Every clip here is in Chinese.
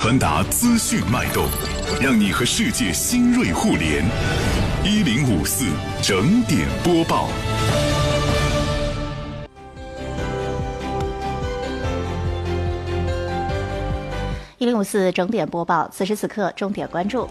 传达资讯脉动，让你和世界新锐互联。1054整点播报。 1054整点播报，此时此刻重点关注。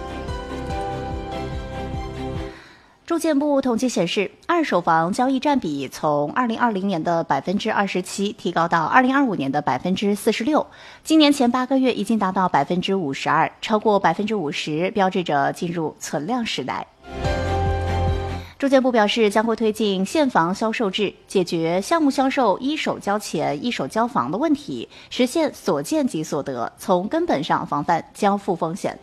住建部统计显示，二手房交易占比从2020年的27%提高到2025年的46%，今年前8个月已经达到52%，超过50%，标志着进入存量时代。住建部表示，将会推进现房销售制，解决项目销售一手交钱、一手交房的问题，实现所见即所得，从根本上防范交付风险。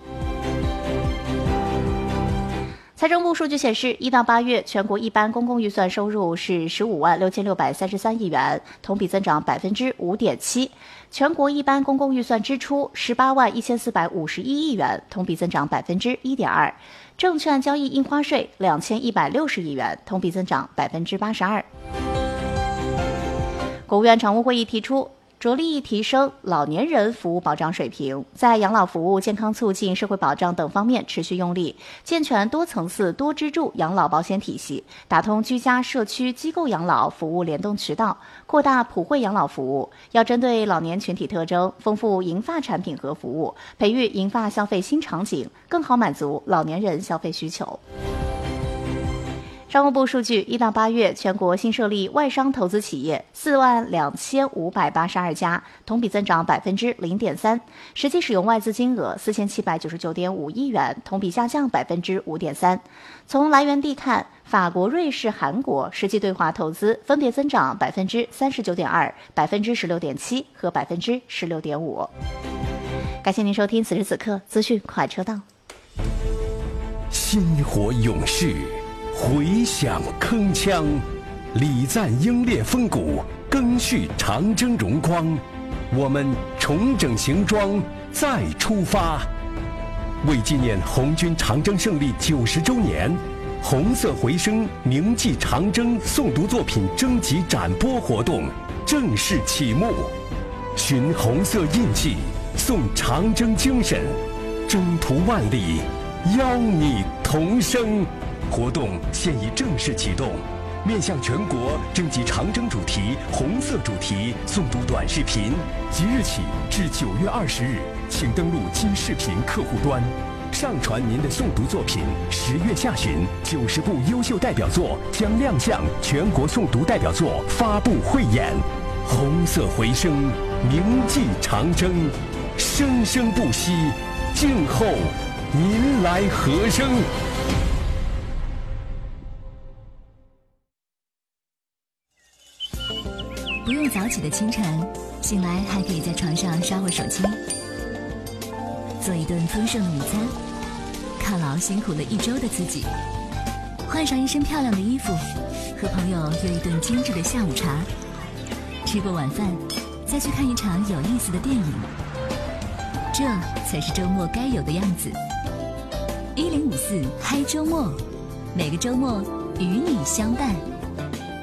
财政部数据显示，1到8月全国一般公共预算收入是15万6633亿元，同比增长5.7%；全国一般公共预算支出18万1451亿元，同比增长1.2%；证券交易印花税2160亿元，同比增长82%。国务院常务会议提出，着力提升老年人服务保障水平，在养老服务、健康促进、社会保障等方面持续用力，健全多层次多支柱养老保险体系，打通居家、社区、机构养老服务联动渠道，扩大普惠养老服务。要针对老年群体特征，丰富银发产品和服务，培育银发消费新场景，更好满足老年人消费需求。商务部数据，1到8月全国新设立外商投资企业4万2582家，同比增长0.3%，实际使用外资金额4799.5亿元，同比下降5.3%。从来源地看，法国、瑞士、韩国实际对华投资分别增长39.2%、16.7%和16.5%。感谢您收听此时此刻资讯快车道。 薪火勇士，回响铿锵，礼赞英烈风骨，赓续长征荣光。我们重整行装，再出发。为纪念红军长征胜利90周年，红色回声铭记长征诵读作品征集展播活动正式启幕。寻红色印记，颂长征精神，征途万里，邀你同声。活动现已正式启动，面向全国征集长征主题、红色主题诵读短视频，即日起至9月20日，请登录今视频客户端，上传您的诵读作品。10月下旬，90部优秀代表作将亮相全国诵读代表作发布汇演。红色回声，铭记长征，生生不息，静候您来和声。 不用早起的清晨，醒来还可以在床上刷会手机，做一顿丰盛的午餐，犒劳辛苦了一周的自己，换上一身漂亮的衣服，和朋友约一顿精致的下午茶，吃过晚饭，再去看一场有意思的电影，这才是周末该有的样子。1054嗨周末，每个周末与你相伴。